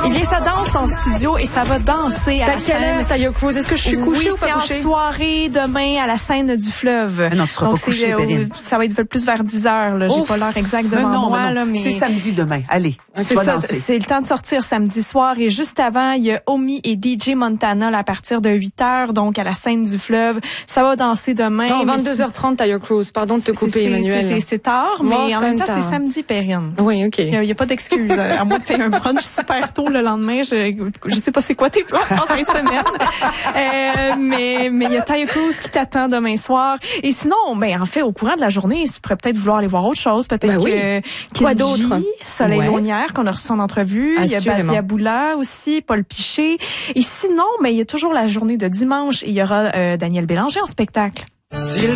Eh bien, ça danse en studio et ça va danser à la scène. Tayo Cruz, est-ce que je suis couchée ou pas couchée? C'est en soirée demain à la scène du fleuve. Non, tu seras pas couchée, Perrine. Ça va être plus vers 10h, là. J'ai pas l'heure exacte devant moi, là, mais... C'est samedi demain. Allez, c'est ça. C'est le temps de sortir samedi soir. Et juste avant, il y a Omi et DJ Montana, là, à partir de 8h, donc à la scène du fleuve. Ça va danser demain. Non, 22h30, Tayo Cruz. Pardon de te couper, Emmanuel. C'est tard, mais en même temps, c'est samedi, Perrine. Oui, OK. Il y a pas d'excuse. À moins que tu aies un brunch super tôt le lendemain. Je sais pas c'est quoi tes plans en fin de semaine. Mais il y a Tayo Cruz qui t'attend demain soir. Et sinon, en fait, au courant de la journée, tu pourrais peut-être vouloir aller voir autre chose. Peut-être quoi d'autre? Soleil Launière, qu'on a reçu en entrevue. Il y a Basia Boula aussi, Paul Piché. Et sinon, il y a toujours la journée de dimanche. Et il y aura Daniel Bélanger en spectacle.